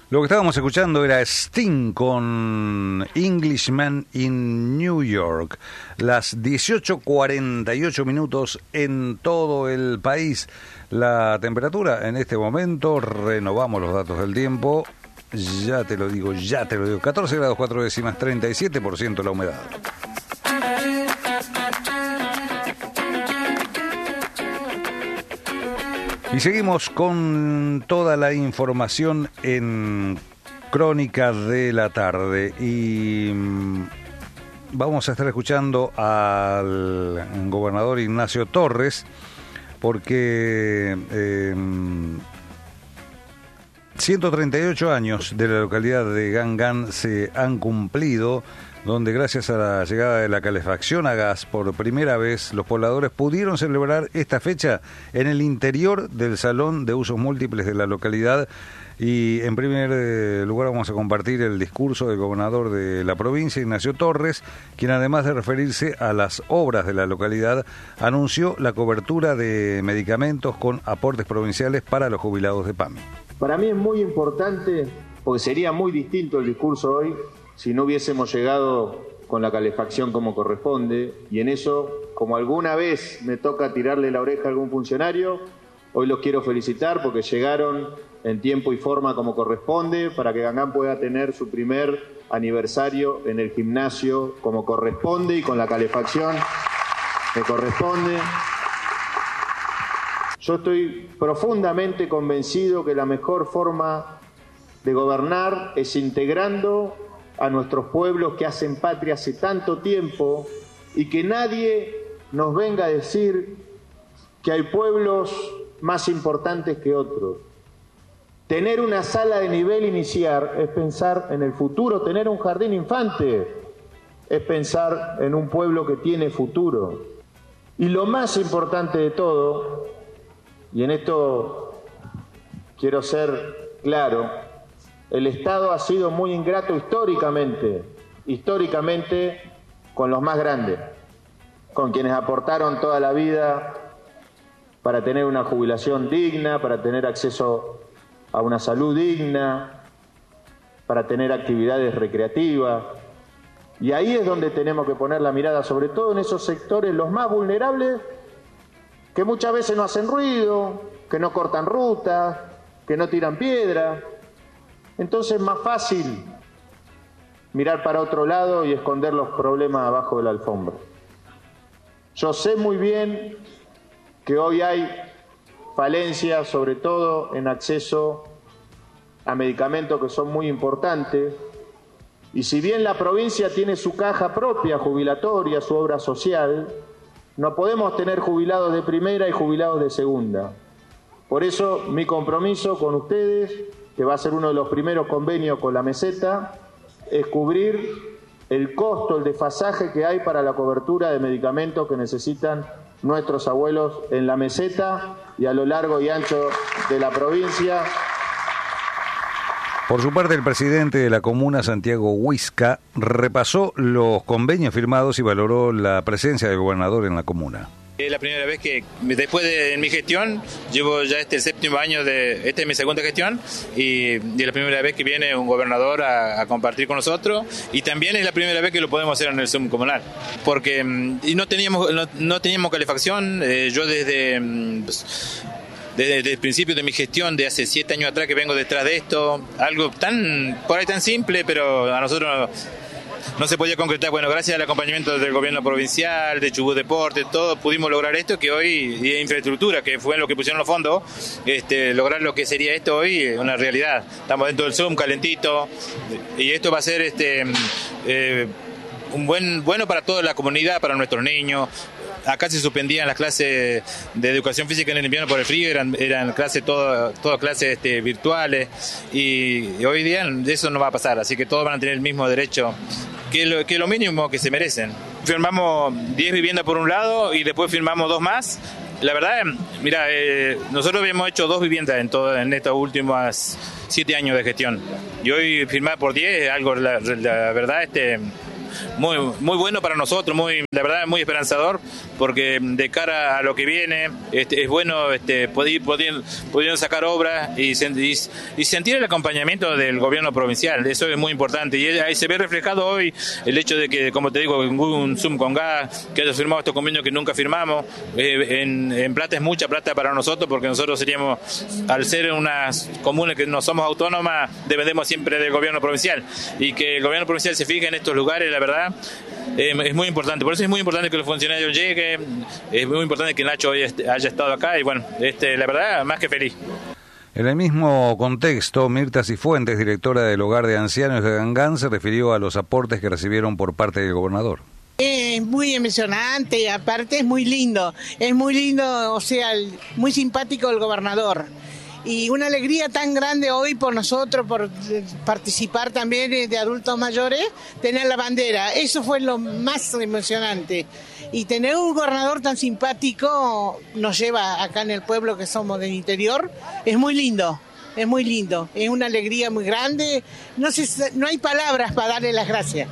Lo que estábamos escuchando era Sting con Englishman in New York. Las 18:48 minutos en todo el país. La temperatura en este momento, renovamos los datos del tiempo. Ya te lo digo. 14 grados 4 décimas, 37% la humedad. Y seguimos con toda la información en Crónica de la Tarde. Y vamos a estar escuchando al gobernador Ignacio Torres, porque 138 años de la localidad de Gangán se han cumplido, donde gracias a la llegada de la calefacción a gas por primera vez, los pobladores pudieron celebrar esta fecha en el interior del Salón de Usos Múltiples de la localidad. Y en primer lugar vamos a compartir el discurso del gobernador de la provincia, Ignacio Torres, quien además de referirse a las obras de la localidad, anunció la cobertura de medicamentos con aportes provinciales para los jubilados de PAMI. Para mí es muy importante, porque sería muy distinto el discurso hoy si no hubiésemos llegado con la calefacción como corresponde, y en eso, como alguna vez me toca tirarle la oreja a algún funcionario, hoy los quiero felicitar porque llegaron en tiempo y forma como corresponde para que Gangán pueda tener su primer aniversario en el gimnasio como corresponde y con la calefacción que corresponde. Yo estoy profundamente convencido que la mejor forma de gobernar es integrando a nuestros pueblos que hacen patria hace tanto tiempo, y que nadie nos venga a decir que hay pueblos más importantes que otros. Tener una sala de nivel inicial es pensar en el futuro. Tener un jardín infante es pensar en un pueblo que tiene futuro. Y lo más importante de todo, y en esto quiero ser claro, el Estado ha sido muy ingrato históricamente con los más grandes, con quienes aportaron toda la vida para tener una jubilación digna, para tener acceso a una salud digna, para tener actividades recreativas. Y ahí es donde tenemos que poner la mirada, sobre todo en esos sectores los más vulnerables, que muchas veces no hacen ruido, que no cortan rutas, que no tiran piedra. Entonces es más fácil mirar para otro lado y esconder los problemas abajo de la alfombra. Yo sé muy bien que hoy hay falencias, sobre todo en acceso a medicamentos que son muy importantes, y si bien la provincia tiene su caja propia jubilatoria, su obra social, no podemos tener jubilados de primera y jubilados de segunda. Por eso mi compromiso con ustedes, que va a ser uno de los primeros convenios con la meseta, es cubrir el costo, el desfasaje que hay para la cobertura de medicamentos que necesitan nuestros abuelos en la meseta y a lo largo y ancho de la provincia. Por su parte, el presidente de la comuna, Santiago Huisca, repasó los convenios firmados y valoró la presencia del gobernador en la comuna. Es la primera vez que, después de mi gestión, llevo ya el 7º año esta es mi segunda gestión, y es la primera vez que viene un gobernador a compartir con nosotros, y también es la primera vez que lo podemos hacer en el Zoom comunal, porque no teníamos calefacción. Yo desde el principio de mi gestión, de hace 7 años atrás que vengo detrás de esto, algo por ahí tan simple, pero a nosotros no se podía concretar. Bueno, gracias al acompañamiento del gobierno provincial, de Chubut Deporte, todos pudimos lograr esto, que hoy, y infraestructura, que fue lo que pusieron los fondos, lograr lo que sería esto hoy es una realidad. Estamos dentro del Zoom, calentito, y esto va a ser bueno para toda la comunidad, para nuestros niños. Acá se suspendían las clases de educación física en el invierno por el frío, eran clases todas clases virtuales, y hoy día eso no va a pasar, así que todos van a tener el mismo derecho, que es lo mínimo que se merecen. Firmamos 10 viviendas por un lado y después firmamos 2 más. La verdad, mira, nosotros habíamos hecho 2 viviendas en estos últimos 7 años de gestión, y hoy firmar por 10 es algo, la verdad, muy bueno para nosotros, la verdad muy esperanzador, porque de cara a lo que viene es bueno poder sacar obras y sentir el acompañamiento del gobierno provincial. Eso es muy importante, y ahí se ve reflejado hoy el hecho de que, como te digo, un Zoom con gas, que haya firmado estos convenios que nunca firmamos. En plata es mucha plata para nosotros, porque nosotros seríamos, al ser unas comunes que no somos autónomas, dependemos siempre del gobierno provincial, y que el gobierno provincial se fije en estos lugares, la verdad, es muy importante. Por eso es muy importante que los funcionarios lleguen, es muy importante que Nacho hoy haya estado acá, y bueno, la verdad, más que feliz. En el mismo contexto, Mirta Cifuentes, directora del Hogar de Ancianos de Gangán, se refirió a los aportes que recibieron por parte del gobernador. Es muy emocionante, aparte es muy lindo, o sea, muy simpático el gobernador. Y una alegría tan grande hoy por nosotros, por participar también de adultos mayores, tener la bandera. Eso fue lo más emocionante. Y tener un gobernador tan simpático nos lleva acá en el pueblo que somos del interior, es muy lindo. Es muy lindo, es una alegría muy grande. No hay palabras para darle las gracias.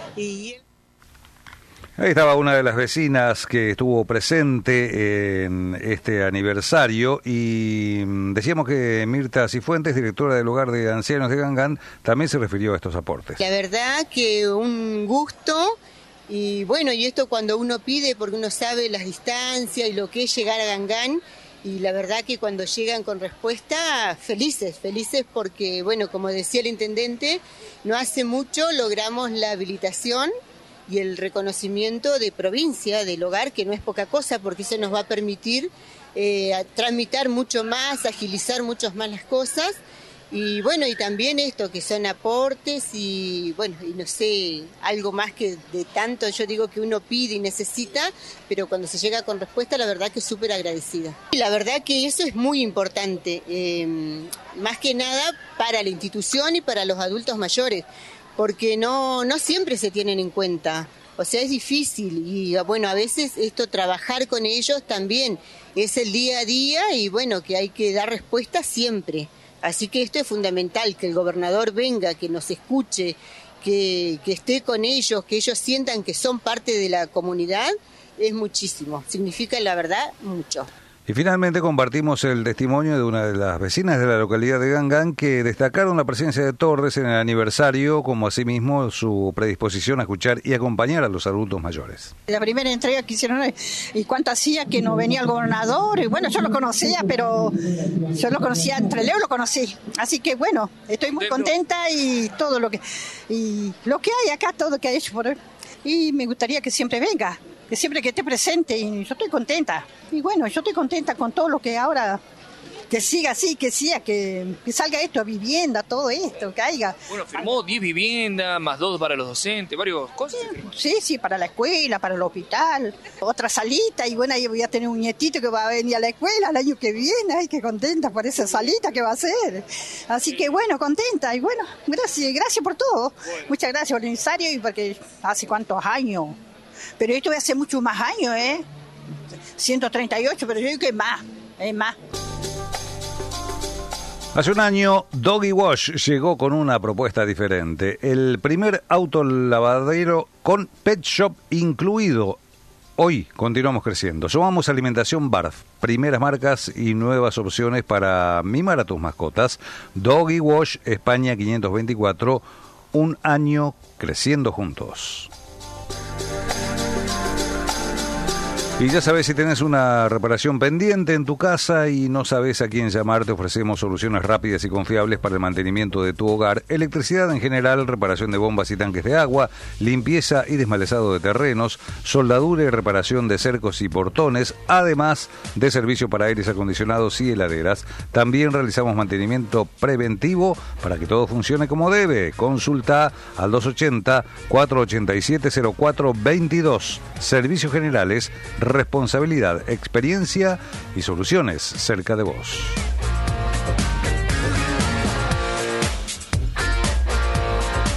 Ahí estaba una de las vecinas que estuvo presente en este aniversario, y decíamos que Mirta Cifuentes, directora del Hogar de Ancianos de Gangán, también se refirió a estos aportes. La verdad que un gusto, y bueno, y esto cuando uno pide, porque uno sabe las distancias y lo que es llegar a Gangán, y la verdad que cuando llegan con respuesta, felices porque, bueno, como decía el intendente, no hace mucho logramos la habilitación y el reconocimiento de provincia del hogar, que no es poca cosa, porque eso nos va a permitir tramitar mucho más, agilizar mucho más las cosas, y bueno, y también esto que son aportes y bueno, y no sé, algo más que de tanto yo digo que uno pide y necesita, pero cuando se llega con respuesta, la verdad que es súper agradecida. Y la verdad que eso es muy importante, más que nada para la institución y para los adultos mayores, porque no siempre se tienen en cuenta, o sea, es difícil, y bueno, a veces trabajar con ellos también es el día a día, y bueno, que hay que dar respuesta siempre, así que esto es fundamental, que el gobernador venga, que nos escuche, que esté con ellos, que ellos sientan que son parte de la comunidad, es muchísimo, significa la verdad mucho. Y finalmente compartimos el testimonio de una de las vecinas de la localidad de Gangán, que destacaron la presencia de Torres en el aniversario, como asimismo su predisposición a escuchar y acompañar a los adultos mayores. La primera entrega que hicieron, y cuánto hacía que no venía el gobernador, y bueno, yo lo conocía, entre Leo lo conocí, así que bueno, estoy muy contenta, y todo lo que hay acá, todo que ha hecho por él, y me gustaría que siempre venga, que siempre que esté presente, y yo estoy contenta. Y bueno, yo estoy contenta con todo lo que ahora, que siga así, que salga esto, vivienda, todo esto, que haya. Bueno, firmó 10 viviendas, más 2 para los docentes, varias cosas. Sí, para la escuela, para el hospital, otra salita, y bueno, ahí voy a tener un nietito que va a venir a la escuela el año que viene, ay, qué contenta por esa salita que va a hacer. Así que bueno, contenta, y bueno, gracias por todo. Bueno. Muchas gracias por el aniversario, y porque hace cuántos años. Pero esto hace muchos más años, 138, pero yo digo que es más. Hace un año, Doggy Wash llegó con una propuesta diferente. El primer autolavadero con pet shop incluido. Hoy continuamos creciendo. Sumamos alimentación Barf, primeras marcas y nuevas opciones para mimar a tus mascotas. Doggy Wash, España 524, un año creciendo juntos. Y ya sabes, si tenés una reparación pendiente en tu casa y no sabes a quién llamar, te ofrecemos soluciones rápidas y confiables para el mantenimiento de tu hogar, electricidad en general, reparación de bombas y tanques de agua, limpieza y desmalezado de terrenos, soldadura y reparación de cercos y portones, además de servicio para aires acondicionados y heladeras. También realizamos mantenimiento preventivo para que todo funcione como debe. Consulta al 280-487-0422. Servicios generales, responsabilidad, experiencia y soluciones cerca de vos.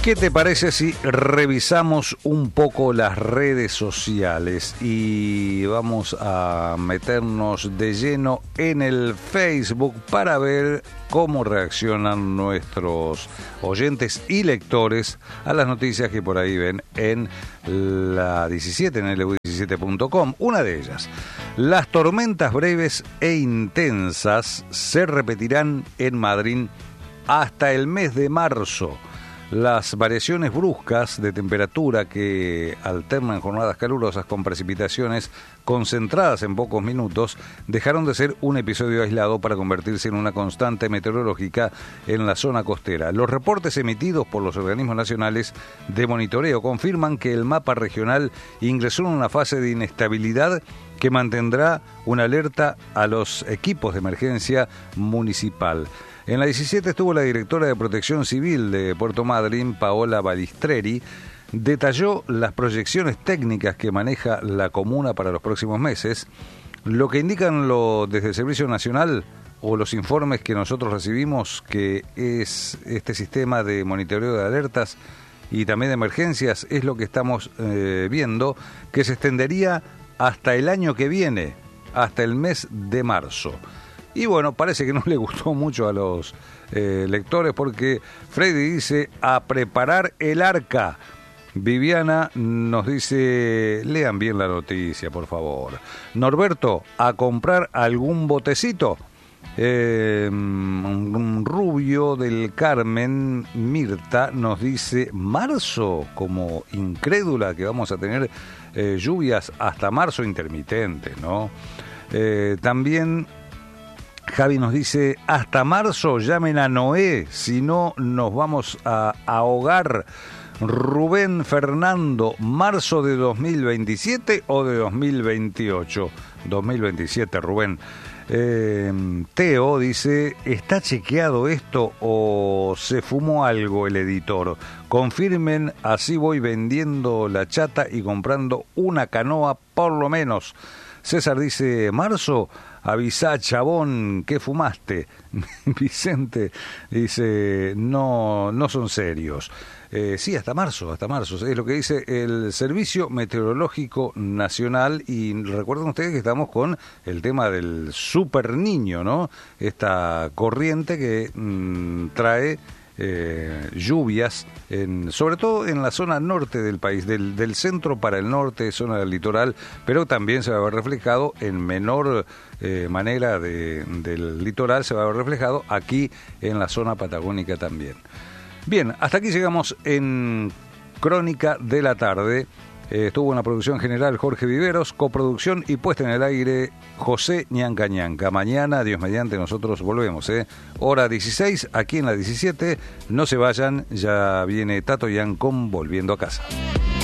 ¿Qué te parece si revisamos un poco las redes sociales y vamos a meternos de lleno en el Facebook para ver cómo reaccionan nuestros oyentes y lectores a las noticias que por ahí ven en la 17, en LU17.com? Una de ellas: las tormentas breves e intensas se repetirán en Madrid hasta el mes de marzo. Las variaciones bruscas de temperatura que alternan jornadas calurosas con precipitaciones concentradas en pocos minutos dejaron de ser un episodio aislado para convertirse en una constante meteorológica en la zona costera. Los reportes emitidos por los organismos nacionales de monitoreo confirman que el mapa regional ingresó en una fase de inestabilidad que mantendrá una alerta a los equipos de emergencia municipal. En la 17 estuvo la directora de Protección Civil de Puerto Madryn, Paola Balistreri. Detalló las proyecciones técnicas que maneja la comuna para los próximos meses, lo que indican desde el Servicio Nacional o los informes que nosotros recibimos, que es este sistema de monitoreo de alertas y también de emergencias, es lo que estamos viendo, que se extendería hasta el año que viene, hasta el mes de marzo. Y bueno, parece que no le gustó mucho a los lectores, porque Freddy dice: a preparar el arca. Viviana nos dice: lean bien la noticia, por favor. Norberto: a comprar algún botecito. Un Rubio del Carmen, Mirta, nos dice: marzo, como incrédula que vamos a tener lluvias hasta marzo intermitentes, ¿no? También Javi nos dice: hasta marzo llamen a Noé, si no nos vamos a ahogar. Rubén Fernando: marzo de 2027 o de 2028. 2027, Rubén. Teo dice: ¿está chequeado esto o se fumó algo el editor? Confirmen, así voy vendiendo la chata y comprando una canoa por lo menos. César dice: marzo, avisá, chabón, ¿qué fumaste? Vicente dice: no son serios. Sí, hasta marzo, es lo que dice el Servicio Meteorológico Nacional. Y recuerden ustedes que estamos con el tema del Super Niño, ¿no? Esta corriente que trae lluvias, sobre todo en la zona norte del país, del centro para el norte, zona del litoral, pero también se va a ver reflejado en menor manera del litoral, se va a ver reflejado aquí en la zona patagónica también. Bien, hasta aquí llegamos en Crónica de la Tarde. Estuvo en la producción general Jorge Viveros, coproducción y puesta en el aire José Ñanca Ñanca. Mañana, Dios mediante, nosotros volvemos, hora 16, aquí en la 17. No se vayan, ya viene Tato Yancón volviendo a casa.